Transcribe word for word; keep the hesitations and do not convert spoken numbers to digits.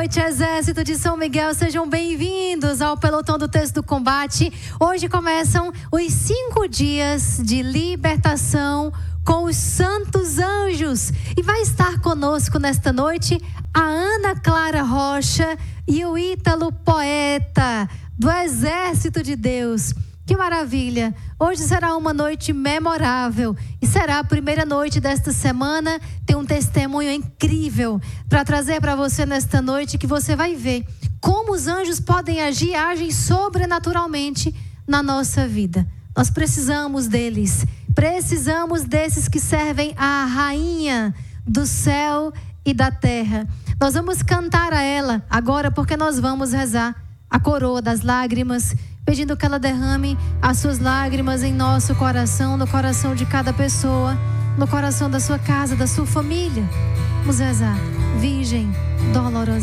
noite, Exército de São Miguel. Sejam bem-vindos ao Pelotão do Texto do Combate. Hoje começam os cinco dias de libertação com os santos anjos. E vai estar conosco nesta noite a Ana Clara Rocha e o Ítalo Poeta, do Exército de Deus. Que maravilha! Hoje será uma noite memorável e será a primeira noite desta semana. Tem um testemunho incrível para trazer para você nesta noite, que você vai ver como os anjos podem agir, agem sobrenaturalmente na nossa vida. Nós precisamos deles, precisamos desses que servem à rainha do céu e da terra. Nós vamos cantar a ela agora, porque nós vamos rezar a coroa das lágrimas, pedindo que ela derrame as suas lágrimas em nosso coração, no coração de cada pessoa, no coração da sua casa, da sua família. Vamos rezar. Virgem dolorosa.